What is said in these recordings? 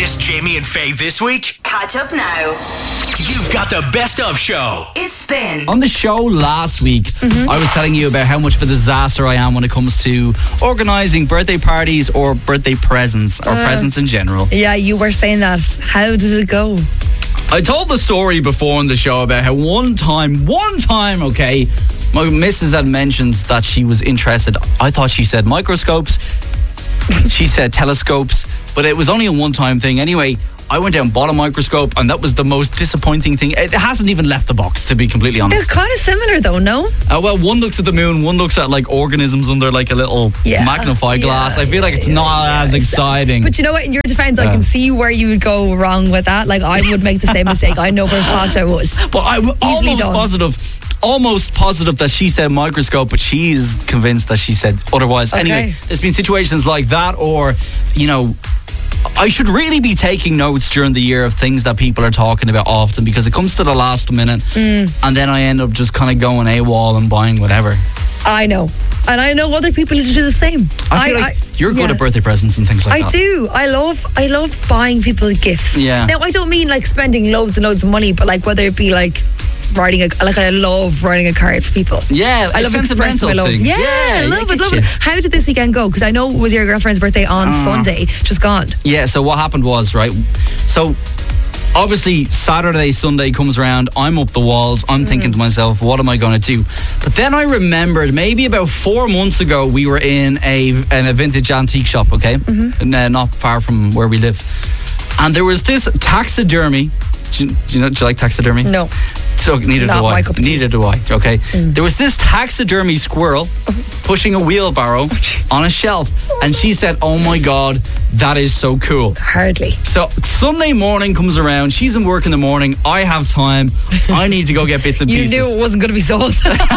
Missed Jamie and Faye this week? Catch up now. You've got the best of show. It's Spin. On the show last week, I was telling you about how much of a disaster I am when it comes to organising birthday parties or birthday presents or presents in general. Yeah, you were saying that. How did it go? I told the story before on the show about how one time, okay, my missus had mentioned that she was interested. I thought she said microscopes. She said telescopes, but it was only a one-time thing. Anyway, I went down and bought a microscope, and that was the most disappointing thing. It hasn't even left the box, to be completely honest. It's kind of similar though, no? Well, one looks at the moon, one looks at like organisms under like a little magnify glass. I feel like it's not as exciting. But you know what, in your defense, I can see where you would go wrong with that. Like, I would make the same mistake. I know for a fact I would. But I'm almost positive that she said microscope, but she's convinced that she said otherwise. Okay. Anyway, there's been situations like that, or, you know, I should really be taking notes during the year of things that people are talking about often, because it comes to the last minute and then I end up just kind of going AWOL and buying whatever. I know. And I know other people who do the same. I feel like you're good at birthday presents and things like that. I do. I love buying people gifts. Yeah. Now, I don't mean like spending loads and loads of money, but like whether it be like I love writing a card for people. Yeah, I love expressing my love. things. Yeah, I love it. How did this weekend go? Because I know it was your girlfriend's birthday on Sunday, just gone. Yeah, so what happened was, right, so obviously Saturday, Sunday comes around, I'm up the walls, I'm thinking to myself, what am I going to do? But then I remembered maybe about 4 months ago we were in a vintage antique shop, okay? Not far from where we live. And there was this taxidermy. Do you like taxidermy? No. So neither Not do I. my cup of tea. Neither do I. Okay. There was this taxidermy squirrel pushing a wheelbarrow on a shelf, and she said, "Oh my God, that is so cool." Hardly. So Sunday morning comes around. She's in work in the morning. I have time. I need to go get bits and You pieces. knew it wasn't going to be sold.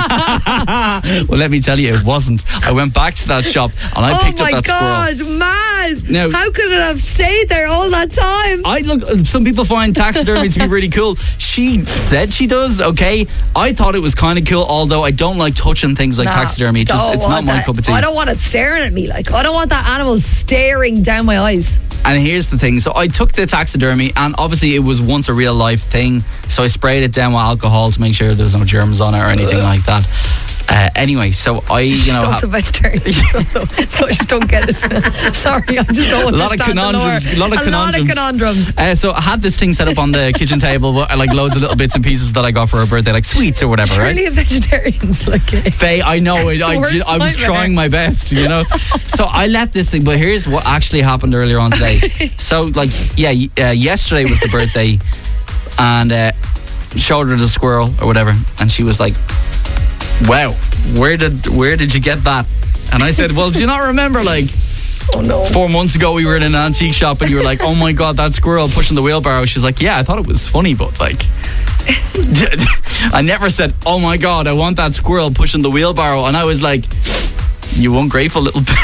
Well, let me tell you, it wasn't. I went back to that shop and I picked up that squirrel. Maz! Now- How could it have stayed there all that time? Some people find taxidermy to be really cool. She said she does, okay. I thought it was kind of cool, although I don't like touching things like taxidermy. It's not my cup of tea. I don't want it staring at me. Like, I don't want that animal staring down my eyes. And here's the thing. So I took the taxidermy, and obviously it was once a real life thing. So I sprayed it down with alcohol to make sure there's no germs on it or anything like that. Anyway, so I, She's also vegetarian, so I just don't get it. Sorry, I just don't understand A lot of conundrums. So I had this thing set up on the kitchen table, like loads of little bits and pieces that I got for her birthday, like sweets or whatever, right? Surely a vegetarian's like it. Faye, I know. I was trying my best, you know. So I left this thing, but here's what actually happened earlier on today. So, like, yesterday was the birthday, and showed her the squirrel or whatever, and she was like, "Wow, where did you get that?" And I said, "Well, do you not remember, like, 4 months ago we were in an antique shop and you were like, oh my God, that squirrel pushing the wheelbarrow?" She's like, "Yeah, I thought it was funny, but like I never said, oh my God, I want that squirrel pushing the wheelbarrow." And I was like, "You ungrateful little." Do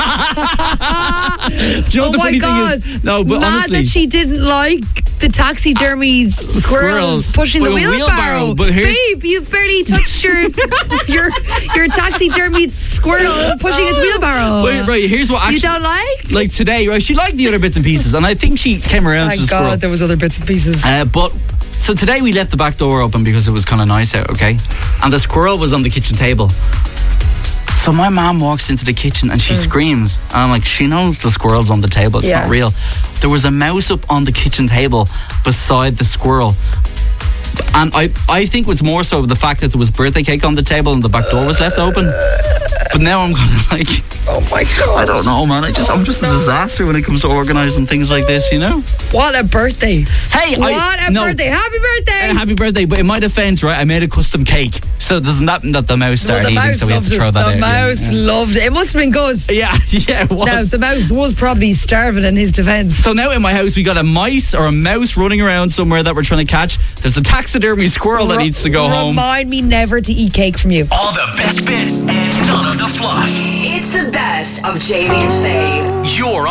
you know what the funny thing is? No, but mad honestly, that she didn't like the taxidermy squirrels pushing the wheelbarrow. But babe, you've barely touched your taxidermy squirrel pushing its wheelbarrow. Right, here's what actually you don't like today, right? She liked the other bits and pieces, and I think she came around to the squirrel. God, there was other bits and pieces. But so today we left the back door open because it was kind of nice out, okay? And the squirrel was on the kitchen table. So my mom walks into the kitchen and she screams. And I'm like, she knows the squirrel's on the table. It's not real. There was a mouse up on the kitchen table beside the squirrel. And I think it's more so the fact that there was birthday cake on the table and the back door was left open. But now I'm kind of like, oh my God, I don't know, man. I'm just a disaster when it comes to organising things like this, you know? What a birthday. Hey, birthday. Happy birthday. Happy birthday. But in my defence, right, I made a custom cake. So doesn't that the mouse started eating, so we have to throw that out. The mouse loved it. It must have been good. Yeah, it was. Now, the mouse was probably starving in his defence. So now in my house, we got a mice or a mouse running around somewhere that we're trying to catch. There's a taxidermy squirrel that needs to go home. Remind me never to eat cake from you. All the best bits and none of the fluff. It's the best of Jamie and Faye. You're